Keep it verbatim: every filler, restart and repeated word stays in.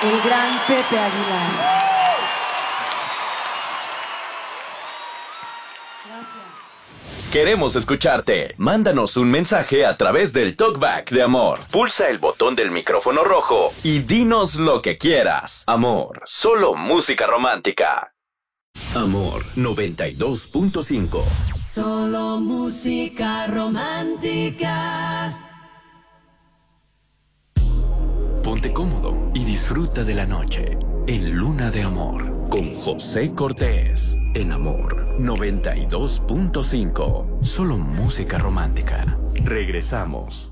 el gran Pepe Aguilar. Queremos escucharte. Mándanos un mensaje a través del Talkback de Amor. Pulsa el botón del micrófono rojo y dinos lo que quieras. Amor, solo música romántica. Amor noventa y dos punto cinco. Solo música romántica. Ponte cómodo y disfruta de la noche en Luna de Amor con José Cortés en Amor noventa y dos punto cinco. Solo música romántica. Regresamos.